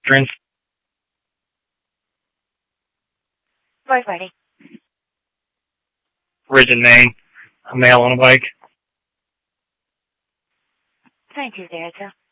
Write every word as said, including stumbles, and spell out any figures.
Prince. Board ready. Rigid name. A male on a bike. twenty-two zero two.